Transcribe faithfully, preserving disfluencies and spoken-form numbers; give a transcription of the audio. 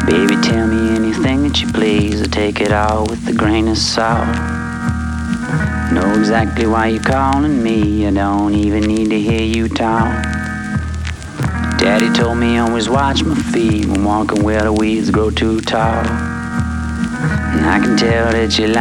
Baby, tell me anything that you please. I take it all with a grain of salt. Know exactly why you're calling me. I don't even need to hear you talk. Daddy told me always watch my feet when walking where the weeds grow too tall. And I can tell that you like